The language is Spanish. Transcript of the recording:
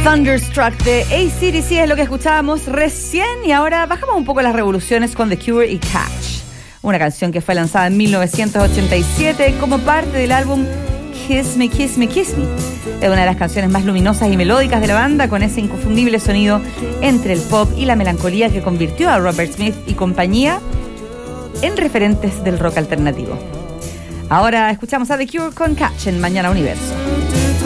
Thunderstruck de AC/DC es lo que escuchábamos recién, y ahora bajamos un poco las revoluciones con The Cure y Catch, una canción que fue lanzada en 1987 como parte del álbum Kiss Me, Kiss Me, Kiss Me. Es una de las canciones más luminosas y melódicas de la banda, con ese inconfundible sonido entre el pop y la melancolía que convirtió a Robert Smith y compañía en referentes del rock alternativo. Ahora escuchamos a The Cure con Catch en Mañana Universo.